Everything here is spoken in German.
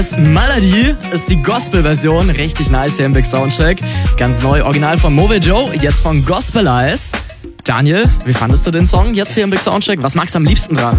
Melody ist die Gospel-Version, richtig nice hier im Big Soundcheck. Ganz neu, original von Moe Joe, jetzt von Gospel Eyes. Daniel, wie fandest du den Song jetzt hier im Big Soundcheck? Was magst du am liebsten dran?